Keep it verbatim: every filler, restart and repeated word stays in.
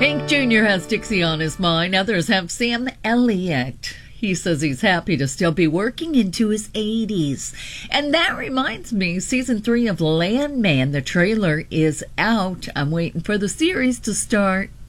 Hank Junior has Dixie on his mind. Others have Sam Elliott. He says he's happy to still be working into his eighties. And that reminds me, season three of Landman, the trailer is out. I'm waiting for the series to start.